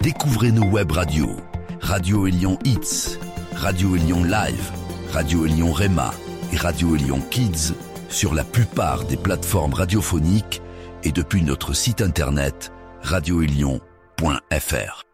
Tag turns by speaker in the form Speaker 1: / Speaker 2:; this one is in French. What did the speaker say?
Speaker 1: Découvrez nos web radios, Radio Élion Hits, Radio Élion Live, Radio Élion Rema et Radio Élion Kids sur la plupart des plateformes radiophoniques et depuis notre site internet radioélion.fr.